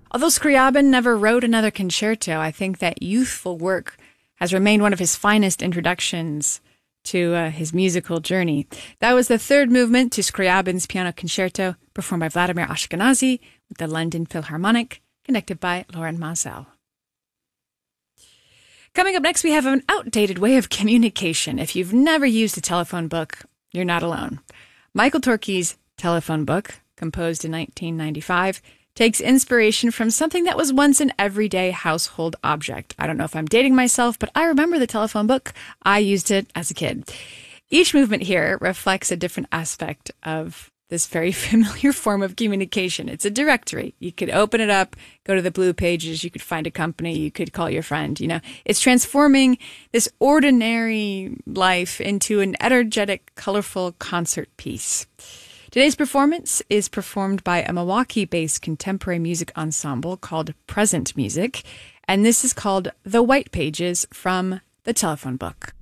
Although Scriabin never wrote another concerto, I think that youthful work has remained one of his finest introductions to his musical journey. That was the third movement to Scriabin's piano concerto, performed by Vladimir Ashkenazy with the London Philharmonic, conducted by Loren Maazel. Coming up next, we have an outdated way of communication. If you've never used a telephone book, you're not alone. Michael Torke's telephone book, composed in 1995, takes inspiration from something that was once an everyday household object. I don't know if I'm dating myself, but I remember the telephone book. I used it as a kid. Each movement here reflects a different aspect of this very familiar form of communication. It's a directory. You could open it up, go to the blue pages, you could find a company, you could call your friend, It's transforming this ordinary life into an energetic, colorful concert piece. Today's performance is performed by a Milwaukee-based contemporary music ensemble called Present Music, and this is called The White Pages from the Telephone Book.